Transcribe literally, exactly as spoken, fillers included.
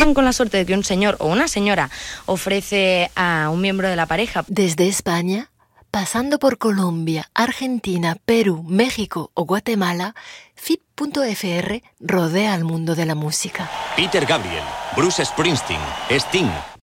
dan con la suerte de que un señor o una señora ofrece a un miembro de la pareja. Desde España, pasando por Colombia, Argentina, Perú, México o Guatemala, F I P punto F R rodea al mundo de la música. Peter Gabriel, Bruce Springsteen, Sting,